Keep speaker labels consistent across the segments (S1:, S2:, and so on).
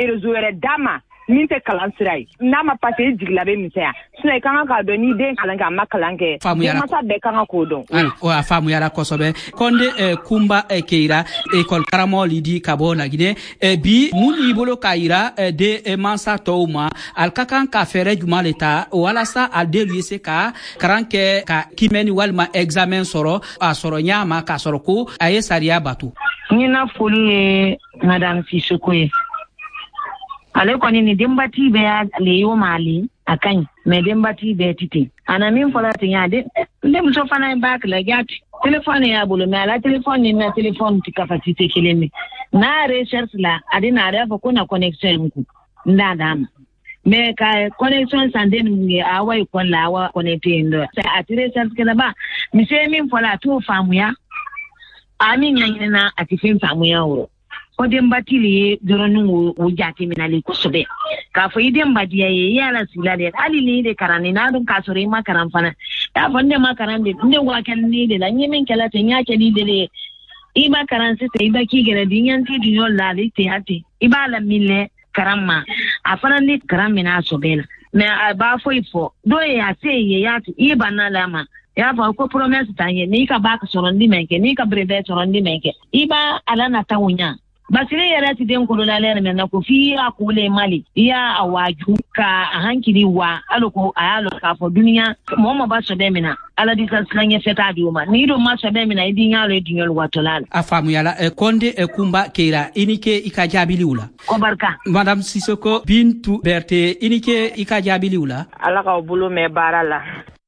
S1: erezoere dama minte kalansirai nama pase jiglabe misaya sina kanga ka do ni den kalanga makalange masa be kanga ko don
S2: o afamu yara kosobe konde kumba keira école karamo lidi kabo na gine bi muni bolo kaira de mansa tawma alkakan ka fere juma leta wala sa aldelu se ka karanke ka kimeni walma examen soro a soro nyama ka soro ko aye saria batu
S3: nina fuli madame Sissokoye ale koni ni dembati be le yo mali akan me dembati be titi ana min fola tinya de ndem so fana back la gati telephone ya bulu me ala telephone na telephone ti capacité kelemi na recherche la adina refa kuna connection ku ndadama me ka connection sanden ngi awa ikon la awa connecté ndo sa atire recherche kala ba mi se min fola to famu ya ami nyina atifin famu ya woro odem batili doronu wo jati minali ko sobe ka fo idem badiya ye yala silale ali ni de karani na dun ka sore ma karan fana ta fonde ma karan de nde wa kan ni de la nyemen kala te nya ke ni de iba karan se te iba ki gele dinyan ti dinyo la de te ati iba la mille karama afana ni karam mina sobela me ba fo ifo do ya se ye yati iba na lama ya fa ko promesse tanye ni ka ba ka sorondi menke ni ka breve sorondi menke iba ala na tawunya basire yara ti den ko la lere men ko fi akule mali ya awaju ka hankiri wa aloko ayalo ka fo duniya mo ba so be mina ala di salanye feta di uma ni do ma so be mina idin yalo edin watolala
S2: afamu yala konde kumba keira inike ikajabili ula
S3: ko barka
S2: madame Sissoko Bintu Berté inike ikajabili ula
S1: ala ka bulu me barala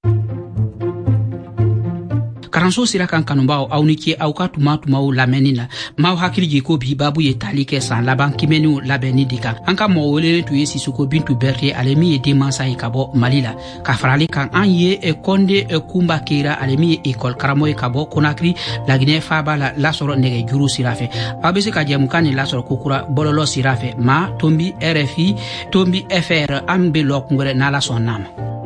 S2: karanso sira kan kanumba awniki awka tuma lamenina ma hakiliji ko bi babu ye talike san laban kimenu labeni dika anka mo wole to ye Sissoko Bintu Berté alemi e demansa e kabo malila ka farali kan anye e konde e kumba keira alemi e école karamo e kabo Conakry lagine faba la soro nege juru sirafe abese ka jemukani la soro kokura bololo sirafe ma tombi RFI tombi FR ambe lokngore na la son nama